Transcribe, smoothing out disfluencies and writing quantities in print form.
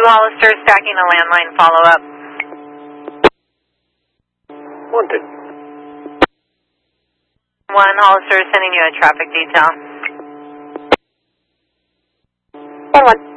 Hollister, stacking a landline follow-up. Wanted. 1 Hollister, sending you a traffic detail. 1-1.